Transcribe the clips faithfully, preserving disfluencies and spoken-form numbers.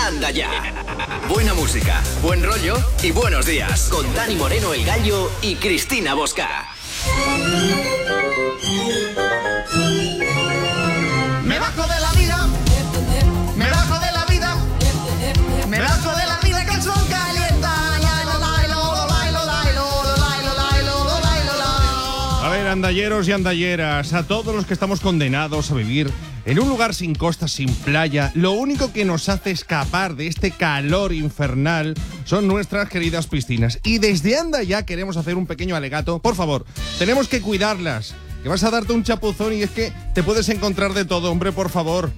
Anda Ya. Buena música, buen rollo y buenos días. Con Dani Moreno, El Gallo y Cristina Bosca. Me bajo de la vida, me bajo de la vida, me bajo de la vida que el sol calienta. A ver, andalleros y andalleras, a todos los que estamos condenados a vivir en un lugar sin costa, sin playa, lo único que nos hace escapar de este calor infernal son nuestras queridas piscinas. Y desde Anda Ya queremos hacer un pequeño alegato. Por favor, tenemos que cuidarlas, que vas a darte un chapuzón y es que te puedes encontrar de todo, hombre, por favor.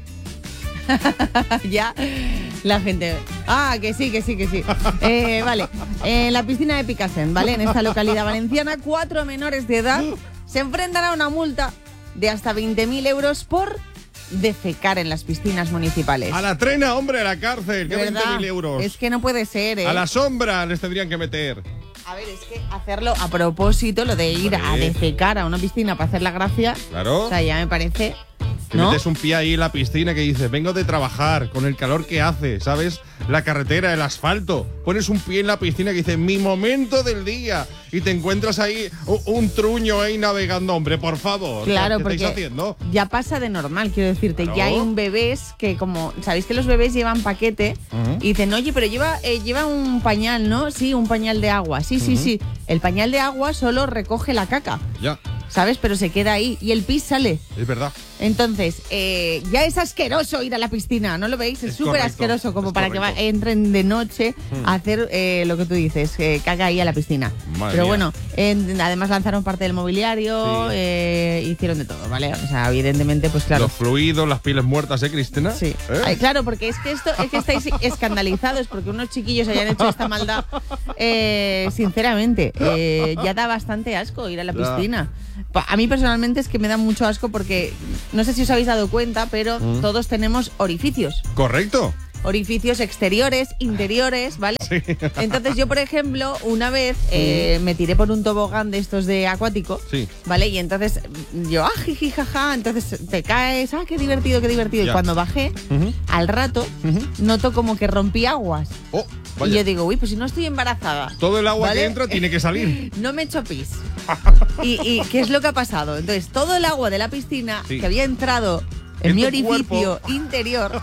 Ya, la gente... Ah, que sí, que sí, que sí. Eh, vale, en la piscina de Picassent, ¿vale? En esta localidad valenciana, cuatro menores de edad se enfrentan a una multa de hasta veinte mil euros por defecar en las piscinas municipales. A la trena, hombre, a la cárcel, que veinte mil euros. Es que no puede ser, ¿eh? A la sombra les tendrían que meter. A ver, es que hacerlo a propósito, lo de ir Hombre. a defecar a una piscina para hacer la gracia, Claro. o sea, ya me parece... Te ¿no? metes un pie ahí en la piscina que dices, vengo de trabajar, con el calor que hace, ¿sabes? La carretera, el asfalto. Pones un pie en la piscina que dice, mi momento del día. Y te encuentras ahí un, un truño ahí navegando, hombre, por favor. Claro, ¿Qué porque estáis haciendo? ya pasa de normal, quiero decirte. Claro. Ya hay un bebés que como... ¿Sabéis que los bebés llevan paquete? Uh-huh. Y dicen, oye, pero lleva, eh, lleva un pañal, ¿no? Sí, un pañal de agua. Sí, sí, Uh-huh. sí. El pañal de agua solo recoge la caca, Ya, ¿sabes? Pero se queda ahí y el pis sale. es verdad. Entonces, eh, ya es asqueroso ir a la piscina, ¿no lo veis? Es Es súper correcto, asqueroso como es para que correcto. va- entren de noche Hmm. a hacer eh, lo que tú dices, eh, caga ahí a la piscina. Madre Pero mía. bueno, en- además lanzaron parte del mobiliario, Sí. eh, hicieron de todo, ¿vale? O sea, evidentemente, pues claro. Los fluidos, las pieles muertas, ¿eh, Cristina? Sí. ¿Eh? Ay, claro, porque es que esto es que estáis escandalizados porque unos chiquillos hayan hecho esta maldad. Eh, sinceramente, eh, ya da bastante asco ir a la Ya. piscina. Pa- A mí personalmente es que me da mucho asco porque no sé si os habéis dado cuenta, pero Mm. todos tenemos orificios. Correcto. Orificios exteriores, interiores, ¿vale? Entonces yo, por ejemplo, una vez eh, me tiré por un tobogán de estos de acuático, Sí. ¿vale? Y entonces yo, ah, jiji, jaja, entonces te caes, ah, qué divertido, qué divertido. Ya. Y cuando bajé, Ujú. al rato, Ujú. noto como que rompí aguas. Oh, Y vaya. yo digo, uy, pues si no estoy embarazada. Todo el agua ¿vale? que entra tiene que salir. No me he hecho pis. ¿Y, ¿Y qué es lo que ha pasado? Entonces, todo el agua de la piscina Sí. que había entrado en, En mi tu orificio cuerpo. interior,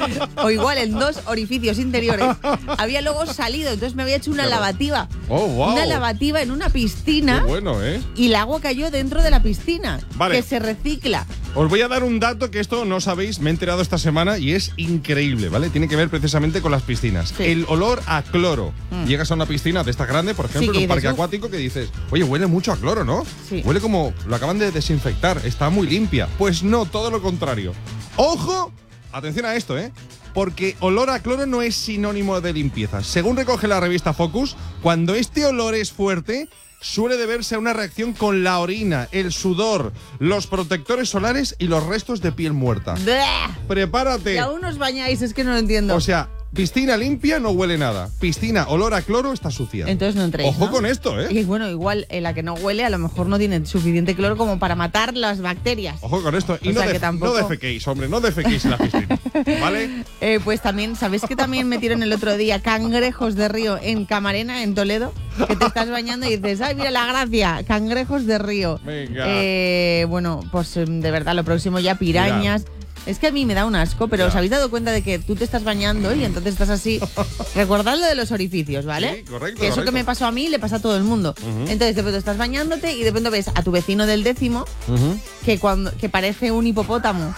o igual en dos orificios interiores, había luego salido. Entonces me había hecho una Claro. lavativa. Oh, wow. Una lavativa en una piscina. Qué bueno, ¿eh? Y el agua cayó dentro de la piscina, Vale. que se recicla. Os voy a dar un dato que esto no sabéis, me he enterado esta semana y es increíble, ¿vale? Tiene que ver precisamente con las piscinas. Sí. El olor a cloro. Mm. Llegas a una piscina de esta grande, por ejemplo, Sí, en que un dices, parque "Uf". acuático, que dices, oye, huele mucho a cloro, ¿no? Sí. Huele como, lo acaban de desinfectar, está muy limpia. Pues no, todo lo contrario. ¡Ojo! Atención a esto, ¿eh? Porque olor a cloro no es sinónimo de limpieza. Según recoge la revista Focus, cuando este olor es fuerte, suele deberse a una reacción con la orina, el sudor, los protectores solares y los restos de piel muerta. ¡Bleh! ¡Prepárate! Y aún os bañáis, es que no lo entiendo. O sea, piscina limpia no huele nada. Piscina olor a cloro está sucia. Entonces no entréis, Ojo ¿no? con esto, ¿eh? Y bueno, igual eh, la que no huele a lo mejor no tiene suficiente cloro como para matar las bacterias. Ojo con esto. Y O no, sea def- que tampoco- no defequéis, hombre, no defequéis en la piscina. ¿Vale? Eh, pues también, ¿sabéis que también metieron el otro día cangrejos de río en Camarena, en Toledo? Que te estás bañando y dices, ¡ay, mira la gracia! Cangrejos de río. Venga. Eh, bueno, pues eh, de verdad, lo próximo ya pirañas. Es que a mí me da un asco, pero Ya. ¿os habéis dado cuenta de que tú te estás bañando y entonces estás así? Recordad lo de los orificios, ¿vale? Sí, correcto, Que eso correcto. que me pasó a mí le pasa a todo el mundo. Ujú. Entonces de pronto estás bañándote y de pronto ves a tu vecino del décimo Ujú. que cuando que parece un hipopótamo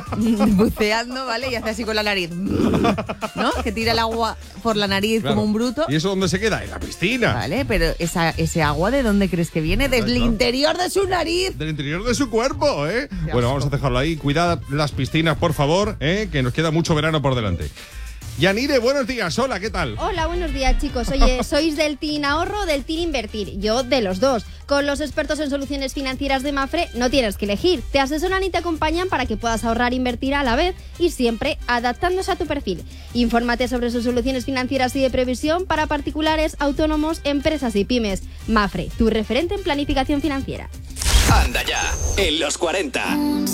buceando, ¿vale? Y hace así con la nariz, ¿no? Que tira el agua por la nariz Claro. como un bruto. ¿Y eso dónde se queda? En la piscina. Vale, pero esa, ese agua, ¿de dónde crees que viene? Desde el Exacto. interior de su nariz. Del interior de su cuerpo, ¿eh? Qué Bueno, asco. vamos a dejarlo ahí. Cuidad las piscinas, por favor, ¿eh? Que nos queda mucho verano por delante. Yanire, buenos días. Hola, ¿qué tal? Hola, buenos días, chicos. Oye, ¿sois del Team Ahorro o del Team Invertir? Yo de los dos. Con los expertos en soluciones financieras de Mafre no tienes que elegir. Te asesoran y te acompañan para que puedas ahorrar e invertir a la vez y siempre adaptándose a tu perfil. Infórmate sobre sus soluciones financieras y de previsión para particulares, autónomos, empresas y pymes. Mafre, tu referente en planificación financiera. Anda Ya, en los cuarenta.